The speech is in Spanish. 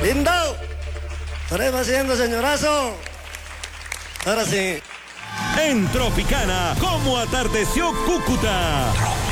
Lindo. Estaremos haciendo, señorazo. Ahora sí. En Tropicana, ¿cómo atardeció Cúcuta?